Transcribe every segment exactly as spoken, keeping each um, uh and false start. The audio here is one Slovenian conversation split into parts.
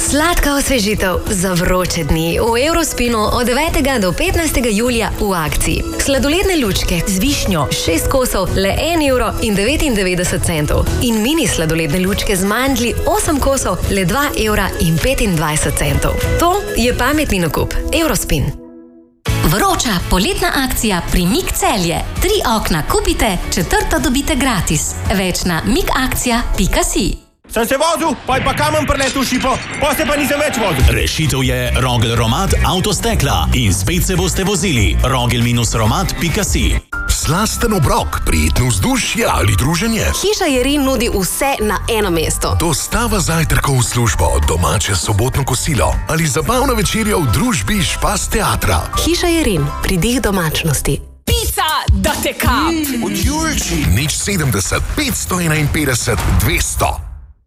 Sladka osvežitev za vroče dni v Eurospinu od devetega do petnajstega julija v akciji. Sladoledne lučke z višnjo šest kosov le en evro in devetindevetdeset centov in mini sladoledne lučke z mandlji osem kosov le dva evra in petindvajset centov. To je pametni nakup. Eurospin. Vroča poletna akcija pri Mik Celje. Tri okna kupite, četrto dobite gratis. Več na mikakcija pika si. Sem se vozil, pa je pa kamen preletel v šipo, pa se pa nisem več vozil. Rešitev je Rogel Romat Avtostekla in spet se boste vozili. rogel romat pika si. Slasten obrok, prijetno vzdušje ali druženje. Hiša Jerin nudi vse na eno mesto. Dostava zajtrkov v službo, domače sobotno kosilo ali zabavna večerja v družbi Špas teatra. Hiša Jerin, pridih domačnosti. Pica, da te kap! Od Julči. Nič sedemdeset, petsto enainpetdeset, dvesto.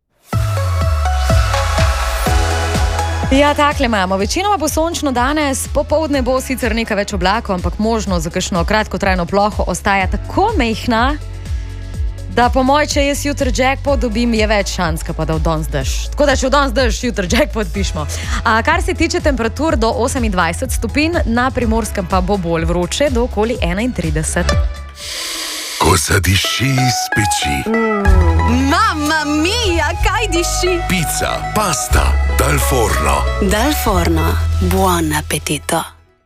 Ja, takle imamo. Večinoma bo sončno danes, popoldne bo sicer nekaj več oblakov, ampak možnost za kakšno kratkotrajno ploho ostaja tako mehna, da po moj, če jaz jutri jackpot dobim, je več šans, pa da v danes dež. Tako da, če v danes dež, jutri jackpot pišemo. A kar se tiče temperatur do osemindvajset stopinj, na Primorskem pa bo bolj vroče, do okoli enaintrideset. Ko zadiši iz peči. Mamma mia, kaj diši? Pizza, pasta, dal forno. Dal forno, buon appetito.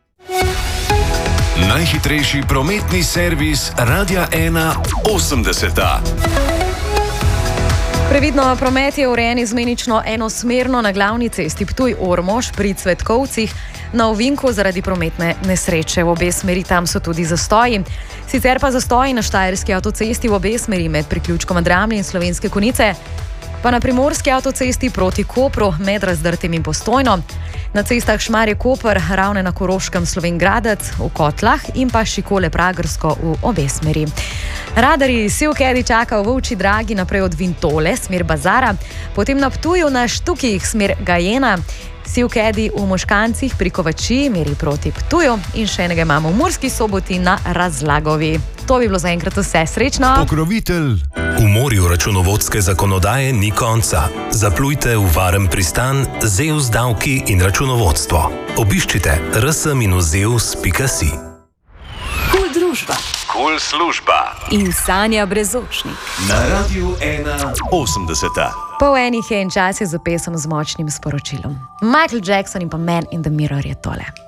Najhitrejši prometni servis Radia ena osemdeseta. Previdno, promet je urejen izmenično enosmerno na glavni cesti Ptuj-Ormož pri Cvetkovcih, na ovinku zaradi prometne nesreče. V obe smeri tam so tudi zastoji. Sicer pa zastoji na Štajerski avtocesti v obe smeri med priključkom Dramlje in Slovenske Konjice, pa na Primorski avtocesti proti Kopru med Razdrtim in Postojno, na cestah Šmarje-Koper, Ravne na Koroškem, Slovenj Gradec v Kotlah in pa Šikole-Pragersko v obe smeri. Radarji Sivkedi čakajo v Volčji Dragi naprej od Vintole, smer Bazara, potem na Ptuju na Štukih, smer Gajena, Sivkedi v Moškancih pri Kovači, meri proti Ptuju in še enega imamo v Murski Soboti na Razlagovi. To bi bilo zaenkrat vse. Srečno! Pokrovitelj. V morju računovodske zakonodaje ni konca. Zaplujte v varen pristan Zeus davki in računovodstvo. Obiščite r s minus zeus pika si. Kul družba. Kul služba. In Sanja Brezočnik. Na Radiu ena osemdeseta. Pol enih je in čas je za pesem z močnim sporočilom. Michael Jackson in pa Man in the Mirror je tole.